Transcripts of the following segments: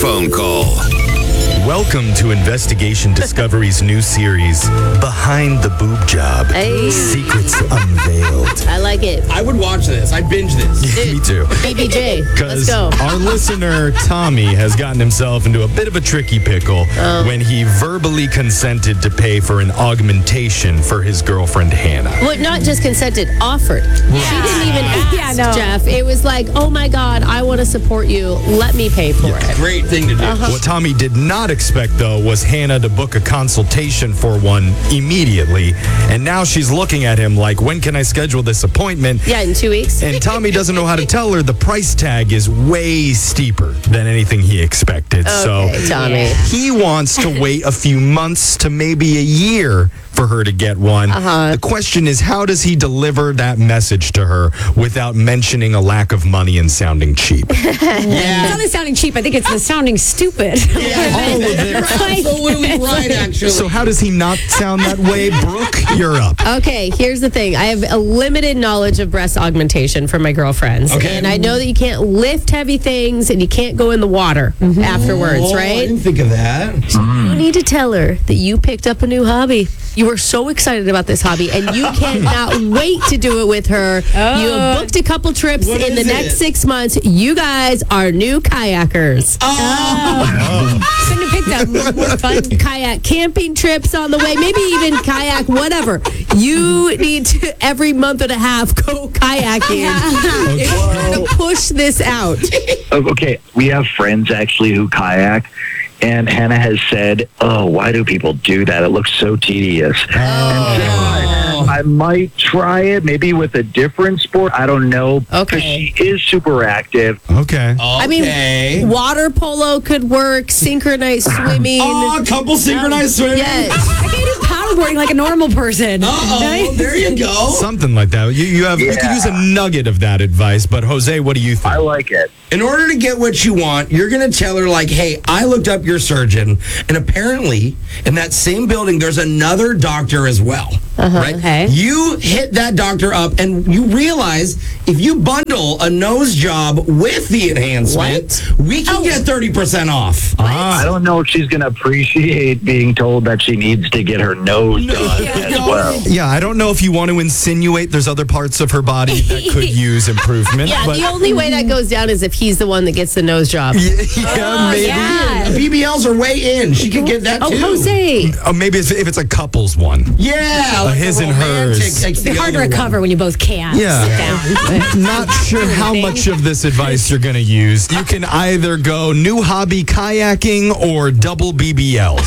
phone call. Welcome to Investigation Discovery's new series, Behind the Boob Job. Hey. Secrets Unveiled. I like it. I would watch this. I'd binge this. Me too. BBJ, let's Because go. our listener, Tommy, has gotten himself into a bit of a tricky pickle when he verbally consented to pay for an augmentation for his girlfriend, Hannah. Well, not just consented, offered. She didn't even ask, Jeff. It was like, oh my God, I want to support you. Let me pay for it. Great thing to do. What Tommy did not expect, though, was Hannah to book a consultation for one immediately. And now she's looking at him like, when can I schedule this appointment? Yeah, in 2 weeks. And Tommy doesn't know how to tell her the price tag is way steeper than anything he expected. Okay, So Tommy. he wants to wait a few months to maybe a year for her to get one. The question is, how does he deliver that message to her without mentioning a lack of money and sounding cheap? It's not the sounding cheap. I think it's the sounding stupid. You're absolutely right, actually. So how does he not sound that way? Brooke, you're up. Okay, here's the thing. I have a limited knowledge of breast augmentation from my girlfriends. Okay. And I know that you can't lift heavy things and you can't go in the water afterwards, I right? didn't think of that. You need to tell her that you picked up a new hobby. You are so excited about this hobby, and you cannot wait to do it with her. You have booked a couple trips What in the is next it? 6 months. You guys are new kayakers. Couldn't have picked up more fun. Kayak camping trips on the way, maybe even kayak, whatever. You need to, every month and a half, go kayaking in order to push this out. Okay, we have friends actually who kayak, and Hannah has said, "Oh, why do people do that? It looks so tedious." And so I might try it, maybe with a different sport. I don't know. Okay. 'Cause she is super active. Okay. I mean, water polo could work, synchronized swimming. Oh, a couple synchronized swimming. Yes. I can do paddleboarding like a normal person. Uh-oh, there you go. Something like that. You could use a nugget of that advice, but Jose, what do you think? I like it. In order to get what you want, you're going to tell her, like, hey, I looked up your surgeon, and apparently in that same building, there's another doctor as well. Right? okay. You hit that doctor up, and you realize if you bundle a nose job with the enhancement, we can get 30% off. I don't know if she's going to appreciate being told that she needs to get her nose done as well. Yeah, I don't know if you want to insinuate there's other parts of her body that could use improvement. Yeah, but the only way that goes down is if he's the one that gets the nose job. yeah, maybe. Yeah. BBLs are way in. She could get that Oh, too. Jose. Maybe if it's a couple's one. Yeah. like his a and hers. romantic takes the It's hard to other one. recover when you both can't Yeah. sit down. Not sure how much of this advice you're going to use. You can either go new hobby kayaking or double BBLs.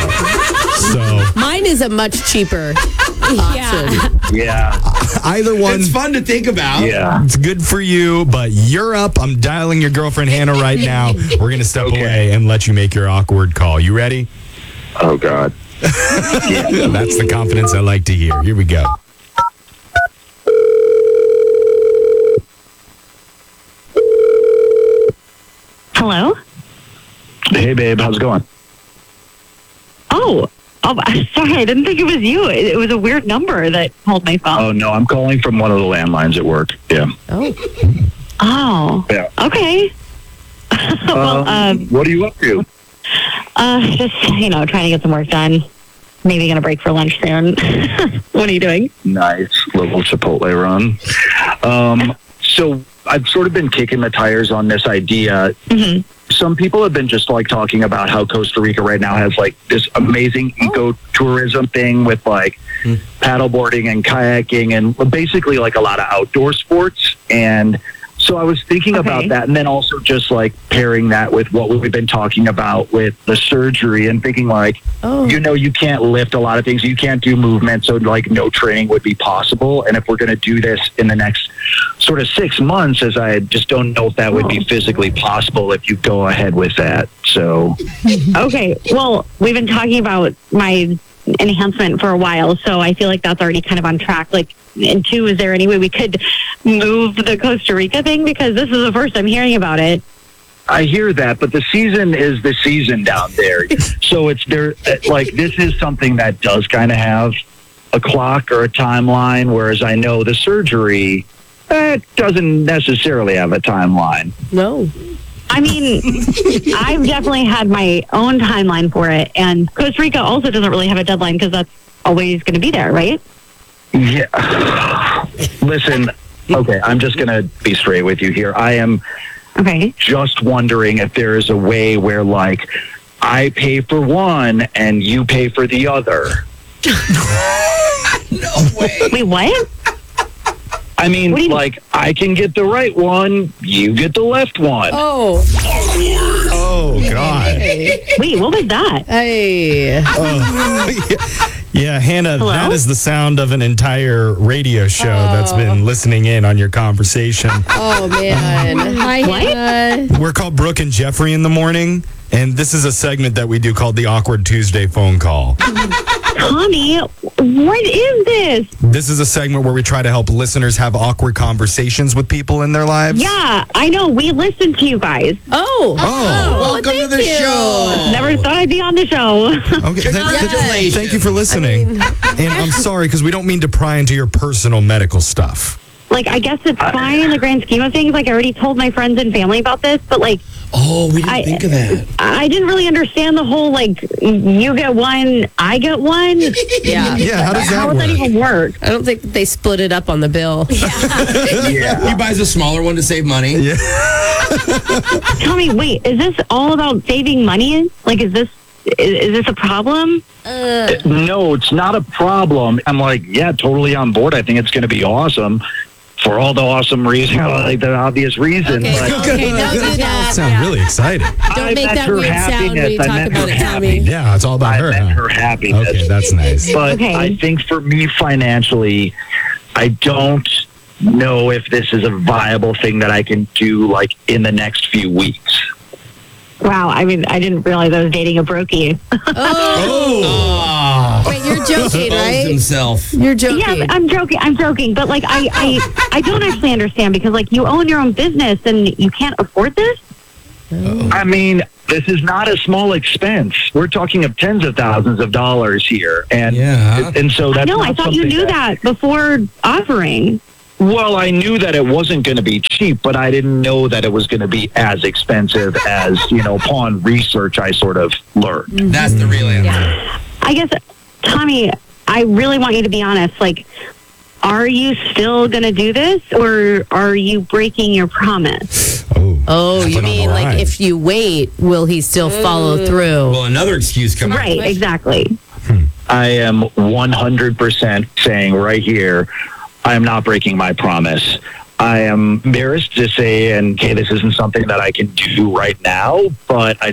So Mine is a much cheaper Yeah. option. Yeah. either one. It's fun to think about. Yeah. It's good for you, but you're up. I'm dialing your girlfriend Hannah right now. We're going to step away and let you make your awkward call. You ready? Oh, God. That's the confidence I like to hear. Here we go. Hello? Hey, babe. How's it going? Oh, sorry. I didn't think it was you. It was a weird number that called my phone. Oh, no. I'm calling from one of the landlines at work. Yeah. Oh. Yeah. Okay. Well, what are you up to? just, trying to get some work done. Maybe going to break for lunch soon. What are you doing? Nice little Chipotle run. So I've sort of been kicking the tires on this idea. Mm-hmm. Some people have been just like talking about how Costa Rica right now has like this amazing ecotourism thing with like paddleboarding and kayaking and basically like a lot of outdoor sports. And so I was thinking about that, and then also just like pairing that with what we've been talking about with the surgery and thinking like, you can't lift a lot of things. You can't do movement. So like no training would be possible. And if we're going to do this in the next sort of 6 months, as I just don't know if that would be physically possible if you go ahead with that. So. Okay. Well, we've been talking about my enhancement for a while, so I feel like that's already kind of on track. Like, and two, is there any way we could move the Costa Rica thing? Because this is the first I'm hearing about it. I hear that, but the season is the season down there. So it's there, like, this is something that does kind of have a clock or a timeline, whereas I know the surgery doesn't necessarily have a timeline. No. I mean, I've definitely had my own timeline for it. And Costa Rica also doesn't really have a deadline because that's always going to be there, right? Yeah. Listen, okay, I'm just going to be straight with you here. I am just wondering if there is a way where, like, I pay for one and you pay for the other. No way. Wait, what? I mean, like, I can get the right one, you get the left one. Oh, God. Wait, what was that? hey. Yeah, Hannah, Hello? that is the sound of an entire radio show that's been listening in on your conversation. Oh, man. Hi, What? Hannah. We're called Brooke and Jeffrey in the morning, and this is a segment that we do called the Awkward Tuesday phone call. Tommy, what is this? This is a segment where we try to help listeners have awkward conversations with people in their lives. Yeah, I know. We listen to you guys. Oh. Welcome to the show. Never thought I'd be on the show. Okay, Congratulations. thank you for listening. And I'm sorry, because we don't mean to pry into your personal medical stuff. Like, I guess it's fine in the grand scheme of things. Like, I already told my friends and family about this, but, like, Oh, we didn't think of that. I didn't really understand the whole, like, you get one, I get one. Yeah. Yeah, how does that How would that work? even work? I don't think they split it up on the bill. He buys a smaller one to save money. Yeah. Tommy, wait, is this all about saving money? Like, is this a problem? No, it's not a problem. I'm like, yeah, totally on board. I think it's going to be awesome for all the awesome reasons, like the obvious reason. Okay, But don't do that. Sound really excited. Don't make that weird sound when you talk about it, Tommy. Yeah, it's all about I her. meant huh? her happiness. Okay, that's nice. But Okay. I think for me financially, I don't know if this is a viable thing that I can do like in the next few weeks. Wow, I mean, I didn't realize I was dating a brokey. Oh. Wait, you're joking, Exposed right? himself. You're joking. Yeah, I'm joking. But, like, I don't actually understand because, like, you own your own business and you can't afford this? I mean, this is not a small expense. We're talking of tens of thousands of dollars here. And Yeah. and so that's No, I not thought you something knew that before offering. Well, I knew that it wasn't going to be cheap, but I didn't know that it was going to be as expensive as, upon research I sort of learned. That's the real answer. I guess, Tommy, I really want you to be honest. Like, are you still going to do this or are you breaking your promise? Oh, you Put on mean the like line. if you wait, will he still follow through? Well, another excuse coming. Right, exactly. I am 100% saying right here, I am not breaking my promise. I am embarrassed to say, and okay, this isn't something that I can do right now, but I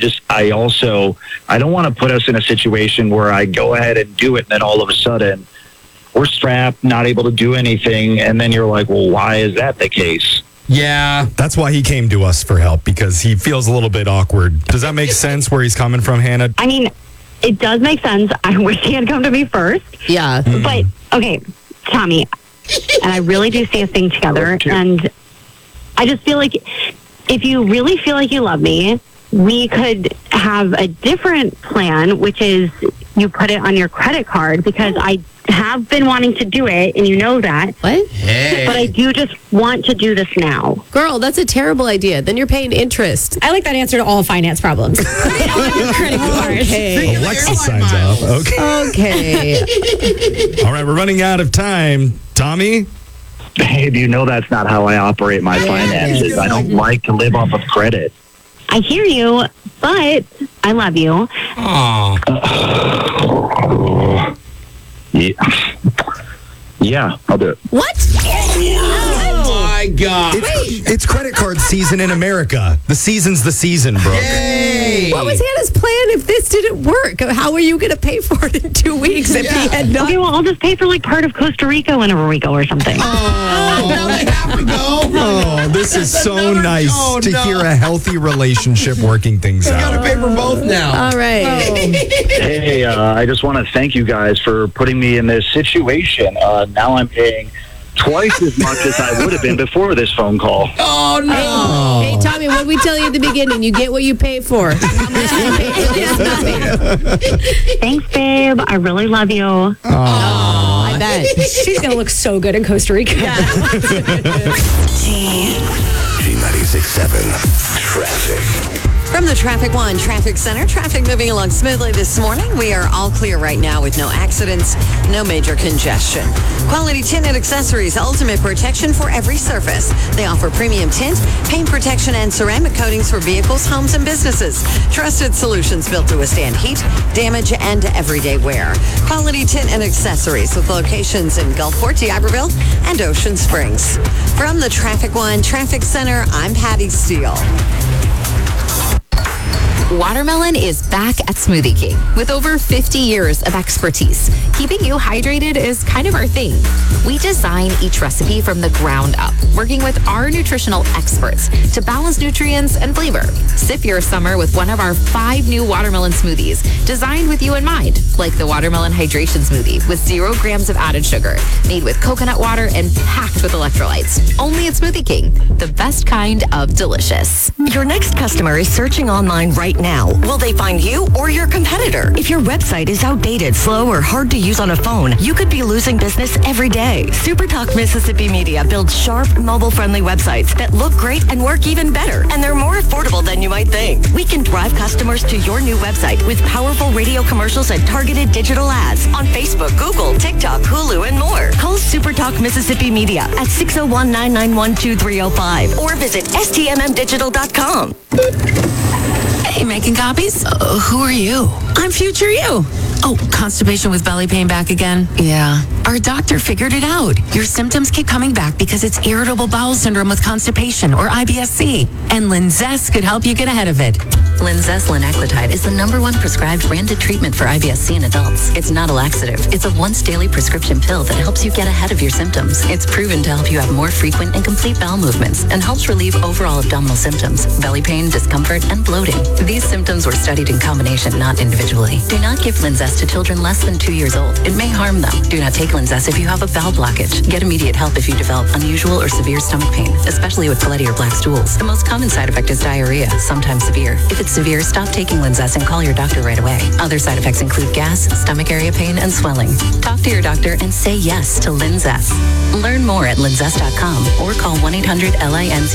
don't want to put us in a situation where I go ahead and do it and then all of a sudden we're strapped, not able to do anything, and then you're like, well, why is that the case? Yeah. That's why he came to us for help, because he feels a little bit awkward. Does that make sense where he's coming from, Hannah? I mean, it does make sense. I wish he had come to me first. Yeah. But, okay, Tommy, and I really do see us thing together. And I just feel like if you really feel like you love me, we could have a different plan, which is you put it on your credit card because I have been wanting to do it, and you know that. What? Hey. But I do just want to do this now. Girl, that's a terrible idea. Then you're paying interest. I like that answer to all finance problems. Credit card. Okay. Alexa signs off. Okay. Okay. All right, we're running out of time. Tommy? Babe, you know that's not how I operate my finances. I don't like to live off of credit. I hear you, but I love you. Aw. Yeah, I'll do it. What? Oh my God. It's credit card season in America. The season's the season, Brooke. Yay. What was Hannah's plan if this didn't work? How are you going to pay for it in 2 weeks if he had not? Okay, well, I'll just pay for like part of Costa Rica whenever we go or something. Oh, now they have to go. Oh, this is so nice to hear a healthy relationship working things I gotta out. pay for both now. All right. Hey, I just want to thank you guys for putting me in this situation. Now I'm paying twice as much as I would have been before this phone call. Oh no. Hey, Tommy, what did we tell you at the beginning? You get what you pay for. How much do you pay for this? Thanks, babe. I really love you. I bet. She's going to look so good in Costa Rica. G96 96.7 Traffic. From the Traffic One Traffic Center, traffic moving along smoothly this morning. We are all clear right now with no accidents, no major congestion. Quality Tint and Accessories, ultimate protection for every surface. They offer premium tint, paint protection, and ceramic coatings for vehicles, homes, and businesses. Trusted solutions built to withstand heat, damage, and everyday wear. Quality Tint and Accessories with locations in Gulfport, D'Iberville, and Ocean Springs. From the Traffic One Traffic Center, I'm Patty Steele. Watermelon is back at Smoothie King with over 50 years of expertise. Keeping you hydrated is kind of our thing. We design each recipe from the ground up, working with our nutritional experts to balance nutrients and flavor. Sip your summer with one of our 5 new watermelon smoothies designed with you in mind, like the Watermelon Hydration Smoothie with 0 grams of added sugar, made with coconut water and packed with electrolytes. Only at Smoothie King, the best kind of delicious. Your next customer is searching online right now. Will they find you or your competitor? If your website is outdated, slow, or hard to use on a phone, you could be losing business every day. SuperTalk Mississippi Media builds sharp, mobile-friendly websites that look great and work even better, and they're more affordable than you might think. We can drive customers to your new website with powerful radio commercials and targeted digital ads on Facebook, Google, TikTok, Hulu, and more. Call SuperTalk Mississippi Media at 601-991-2305 or visit stmmdigital.com. Hey, making copies? Who are you? I'm future you. Oh, constipation with belly pain back again? Yeah. Our doctor figured it out. Your symptoms keep coming back because it's irritable bowel syndrome with constipation, or IBS-C. And Linzess could help you get ahead of it. Linzess linaclotide is the #1 prescribed branded treatment for IBS-C in adults. It's not a laxative. It's a once daily prescription pill that helps you get ahead of your symptoms. It's proven to help you have more frequent and complete bowel movements and helps relieve overall abdominal symptoms, belly pain, discomfort, and bloating. These symptoms were studied in combination, not individually. Do not give Linzess to children less than 2 years old. It may harm them. Do not take Linzess if you have a bowel blockage. Get immediate help if you develop unusual or severe stomach pain, especially with bloody or black stools. The most common side effect is diarrhea, sometimes severe. If it's severe, stop taking Linzess and call your doctor right away. Other side effects include gas, stomach area pain, and swelling. Talk to your doctor and say yes to Linzess. Learn more at linzess.com or call 1-800-LINZ.